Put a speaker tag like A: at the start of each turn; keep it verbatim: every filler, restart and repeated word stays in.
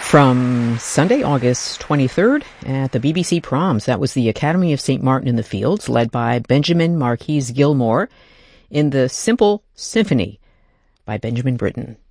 A: From Sunday, August twenty-third, at the B B C Proms, that was the Academy of Saint Martin in the Fields, led by Benjamin Marquis Gilmore, in the Simple Symphony by Benjamin Britten.